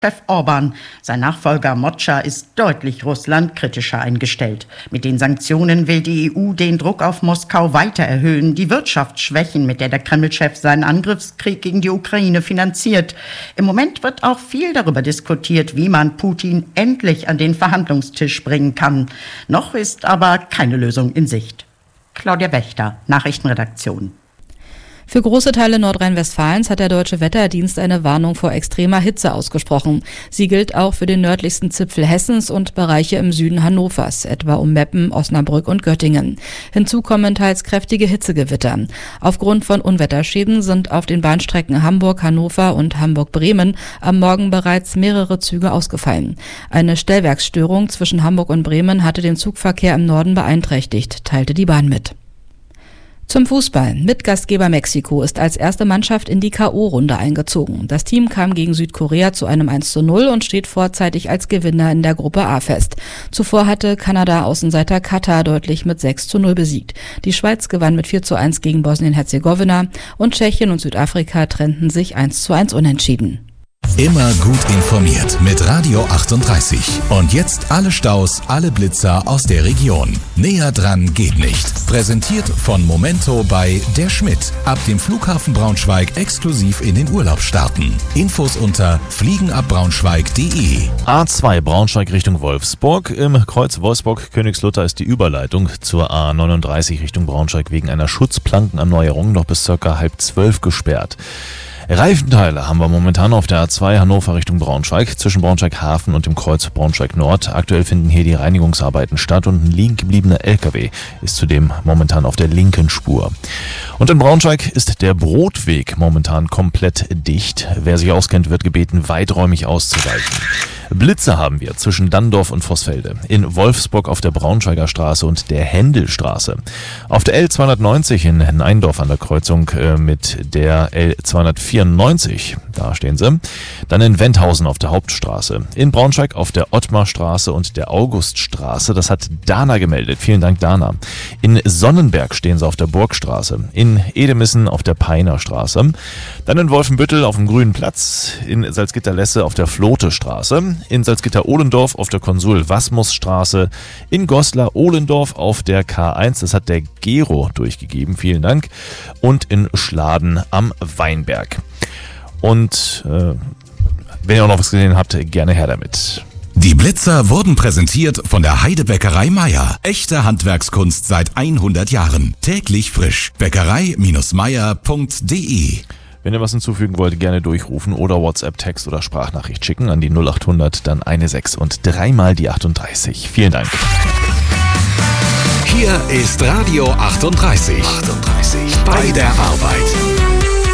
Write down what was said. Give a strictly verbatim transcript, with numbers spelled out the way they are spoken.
Chef Orban. Sein Nachfolger Moccia ist deutlich russlandkritischer eingestellt. Mit den Sanktionen will die E U den Druck auf Moskau weiter erhöhen, die Wirtschaft schwächen, mit der der Kreml-Chef seinen Angriffskrieg gegen die Ukraine finanziert. Im Moment wird auch viel darüber diskutiert, wie man Putin endlich an den Verhandlungstisch bringen kann. Noch ist aber keine Lösung in Sicht. Claudia Wächter, Nachrichtenredaktion. Für große Teile Nordrhein-Westfalens hat der Deutsche Wetterdienst eine Warnung vor extremer Hitze ausgesprochen. Sie gilt auch für den nördlichsten Zipfel Hessens und Bereiche im Süden Hannovers, etwa um Meppen, Osnabrück und Göttingen. Hinzu kommen teils kräftige Hitzegewitter. Aufgrund von Unwetterschäden sind auf den Bahnstrecken Hamburg-Hannover und Hamburg-Bremen am Morgen bereits mehrere Züge ausgefallen. Eine Stellwerksstörung zwischen Hamburg und Bremen hatte den Zugverkehr im Norden beeinträchtigt, teilte die Bahn mit. Zum Fußball. Mitgastgeber Mexiko ist als erste Mannschaft in die K O-Runde eingezogen. Das Team kam gegen Südkorea zu einem eins zu null und steht vorzeitig als Gewinner in der Gruppe A fest. Zuvor hatte Kanada Außenseiter Katar deutlich mit sechs zu null besiegt. Die Schweiz gewann mit vier zu eins gegen Bosnien-Herzegowina und Tschechien und Südafrika trennten sich eins zu eins unentschieden. Immer gut informiert mit Radio achtunddreißig. Und jetzt alle Staus, alle Blitzer aus der Region. Näher dran geht nicht. Präsentiert von Momento bei Der Schmidt. Ab dem Flughafen Braunschweig exklusiv in den Urlaub starten. Infos unter fliegenabbraunschweig punkt de. A zwei Braunschweig Richtung Wolfsburg. Im Kreuz Wolfsburg-Königslutter ist die Überleitung zur A neununddreißig Richtung Braunschweig wegen einer Schutzplankenerneuerung noch bis circa halb zwölf gesperrt. Reifenteile haben wir momentan auf der A zwei Hannover Richtung Braunschweig, zwischen Braunschweig Hafen und dem Kreuz Braunschweig Nord. Aktuell finden hier die Reinigungsarbeiten statt und ein liegen gebliebener L K W ist zudem momentan auf der linken Spur. Und in Braunschweig ist der Brotweg momentan komplett dicht. Wer sich auskennt, wird gebeten, weiträumig auszuweichen. Blitze haben wir zwischen Danndorf und Vossfelde, in Wolfsburg auf der Braunschweiger Straße und der Händelstraße. Auf der L zweihundertneunzig in Neindorf an der Kreuzung äh, mit der L zweihundertvierundneunzig, da stehen sie. Dann in Wendhausen auf der Hauptstraße. In Braunschweig auf der Ottmarstraße und der Auguststraße, das hat Dana gemeldet. Vielen Dank, Dana. In Sonnenberg stehen sie auf der Burgstraße. In Edemissen auf der Peinerstraße. Dann in Wolfenbüttel auf dem Grünen Platz. In Salzgitter-Lesse auf der Flotestraße. In Salzgitter-Ohlendorf auf der Konsul-Wasmus-Straße, in Goslar-Ohlendorf auf der K eins, das hat der Gero durchgegeben, vielen Dank, und in Schladen am Weinberg. Und äh, wenn ihr auch noch was gesehen habt, gerne her damit. Die Blitzer wurden präsentiert von der Heidebäckerei Meier. Echte Handwerkskunst seit hundert Jahren. Täglich frisch. Bäckerei Meier punkt de. Wenn ihr was hinzufügen wollt, gerne durchrufen oder WhatsApp, Text oder Sprachnachricht schicken an die null acht hundert, dann eine sechs und dreimal die achtunddreißig. Vielen Dank. Hier ist Radio achtunddreißig. achtunddreißig. Bei der Arbeit.